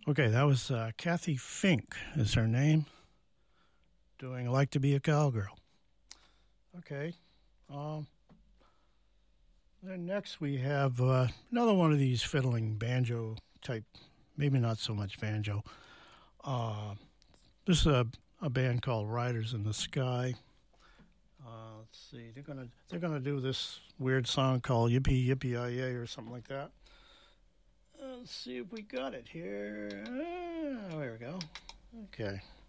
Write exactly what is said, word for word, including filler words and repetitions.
Okay, that was uh, Kathy Fink is her name, doing Like to Be a Cowgirl. Okay. Um, then next we have uh, another one of these fiddling banjo type, maybe not so much banjo. Uh, this is a, a band called Riders in the Sky. Uh, let's see, they're gonna they're gonna do this weird song called Yippee Yippee I A or something like that. Uh, let's see if we got it here. Ah, there we go. Okay.